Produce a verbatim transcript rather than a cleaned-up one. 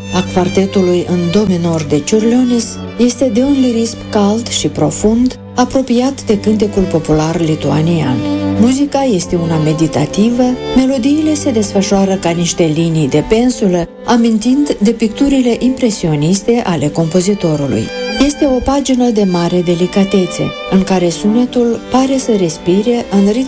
a quartetului în do minor de Čiurlionis este de un lirism cald și profund, apropiat de cântecul popular lituanian. Muzica este una meditativă, melodiile se desfășoară ca niște linii de pensulă, amintind de picturile impresioniste ale compozitorului. Este o pagină de mare delicatețe, în care sunetul pare să respire în ritm